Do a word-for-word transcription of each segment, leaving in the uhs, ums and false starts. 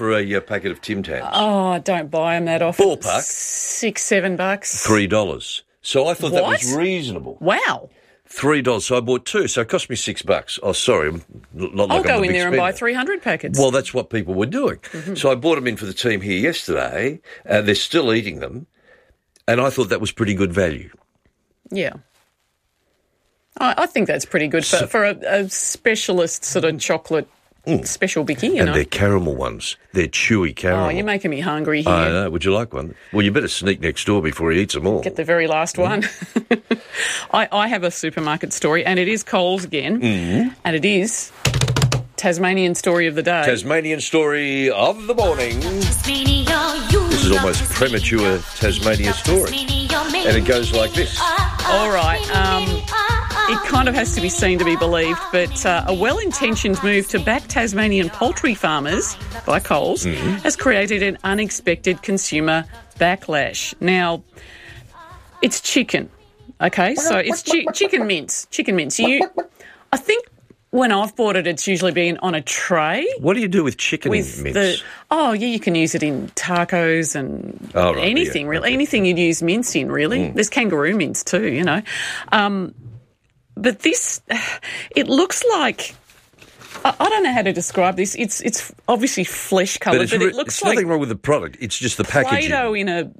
for a uh, packet of Tim Tams? Oh, don't buy them that often. Ballpark? Six, seven bucks. Three dollars. So I thought What? that was reasonable. Wow. Three dollars. So I bought two. So it cost me six bucks. Oh, sorry. I'm not like I'll I'm go a in big there and buy spender. three hundred packets. Well, that's what people were doing. Mm-hmm. So I bought them in for the team here yesterday. Uh, they're still eating them. And I thought that was pretty good value. Yeah. I, I think that's pretty good for, So- for a, a specialist sort of chocolate Mm. special bicky, you and know. they're caramel ones. They're chewy caramel. Oh, you're making me hungry here. I know. Would you like one? Well, you better sneak next door before he eats them all. Get the very last one. I, I have a supermarket story, and it is Coles again, Mm. and it is Tasmanian story of the day. Tasmanian story of the morning. This is almost premature Tasmania story. And it goes like this. All right. Um, it kind of has to be seen to be believed, but uh, a well-intentioned move to back Tasmanian poultry farmers by Coles Mm-hmm. has created an unexpected consumer backlash. Now, it's chicken, okay? So it's chi- chicken mince, chicken mince. You, I think when I've bought it, it's usually been on a tray. What do you do with chicken With mince? the oh yeah, you can use it in tacos and Oh, right, anything yeah, really. okay. Anything you'd use mince in really. Mm. There's kangaroo mince too, you know. Um, but this, it looks like I, I don't know how to describe this. It's it's obviously flesh but coloured, it's, but, re- it looks it's like nothing wrong with the product. It's just the packaging. Play-Doh in a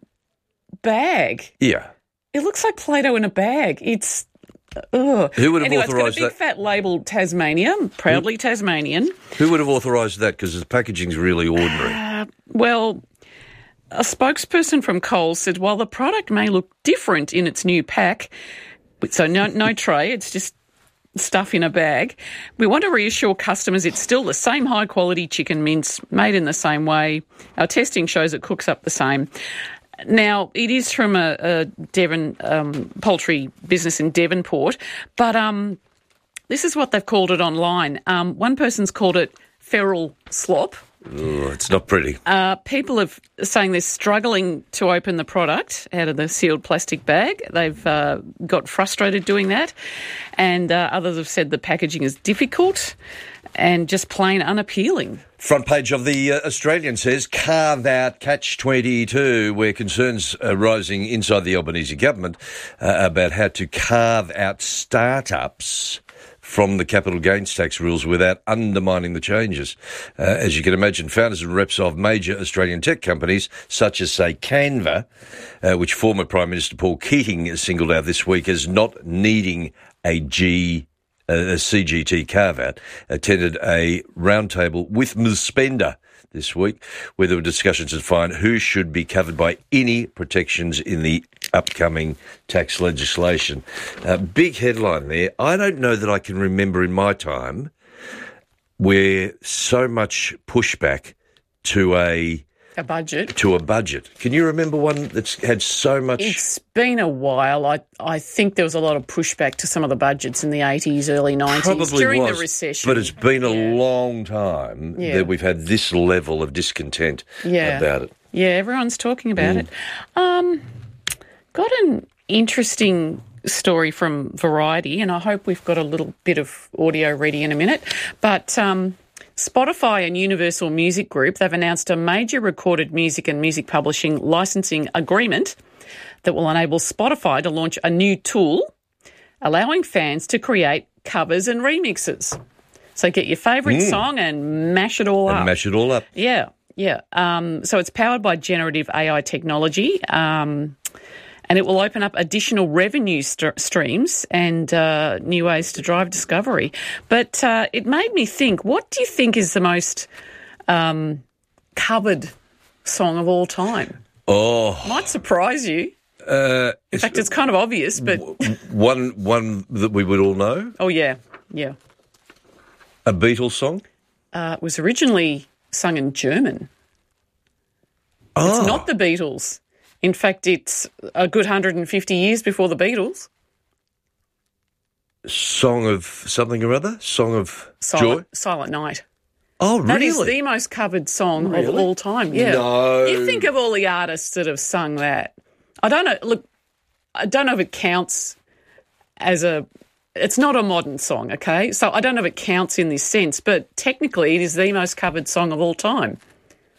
bag. Yeah. It looks like Play-Doh in a bag. It's ugh. Who would have anyway, authorised it's got a big that? fat label Tasmania, proudly Tasmanian. Who would have authorised that? Because the packaging's really ordinary. Uh, well, a spokesperson from Coles said while the product may look different in its new pack, so no, no tray, it's just stuff in a bag, we want to reassure customers it's still the same high-quality chicken mince made in the same way. Our testing shows it cooks up the same. Now, it is from a, a Devon um, poultry business in Devonport, but um, this is what they've called it online. Um, one person's called it feral slop. Oh, it's not pretty. Uh, people are saying they're struggling to open the product out of the sealed plastic bag. They've uh, got frustrated doing that. And uh, others have said the packaging is difficult and just plain unappealing. Front page of the uh, Australian says, carve out catch twenty-two, where concerns are rising inside the Albanese government uh, about how to carve out startups from the capital gains tax rules without undermining the changes. Uh, as you can imagine, founders and reps of major Australian tech companies, such as, say, Canva, uh, which former Prime Minister Paul Keating has singled out this week as not needing a G a C G T carve-out, attended a roundtable with Miz Spender this week, where there were discussions to find who should be covered by any protections in the upcoming tax legislation. Uh, big headline there. I don't know that I can remember in my time where so much pushback to a A budget. to a budget. Can you remember one that's had so much? It's been a while. I I think there was a lot of pushback to some of the budgets in the eighties, early nineties, Probably during was, the recession. but it's been a Yeah. long time Yeah. that we've had this level of discontent Yeah. about it. Yeah, everyone's talking about it. Um, got an interesting story from Variety, and I hope we've got a little bit of audio ready in a minute. But um, Spotify and Universal Music Group, they've announced a major recorded music and music publishing licensing agreement that will enable Spotify to launch a new tool allowing fans to create covers and remixes. So get your favourite Mm. song and mash it all And up. mash it all up. Yeah, yeah. Um, so it's powered by generative A I technology, um, and it will open up additional revenue st- streams and uh, new ways to drive discovery. But uh, it made me think, what do you think is the most um, covered song of all time? Oh, Might surprise you. uh, In fact, it's kind of obvious, but one one that we would all know, oh yeah, yeah. a Beatles song. Uh, it was originally sung in German. Oh, It's not the Beatles. In fact, it's a good one hundred fifty years before the Beatles. Song of something or other. Song of Silent, joy. Silent Night. Oh, really? That is the most covered song of Really? all time. Yeah. No. You think of all the artists that have sung that. I don't know. Look, I don't know if it counts as a. It's not a modern song, okay? So I don't know if it counts in this sense, but technically it is the most covered song of all time.